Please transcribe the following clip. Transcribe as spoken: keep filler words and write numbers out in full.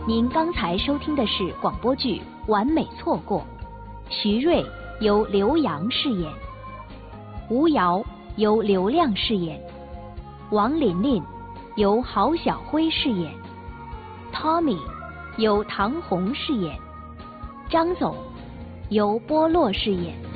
您刚才收听的是广播剧《完美错过》，徐瑞由刘洋饰演，吴瑶由刘亮饰演，王琳琳由郝小辉饰演， Tommy 由唐红饰演，张总由波洛饰演。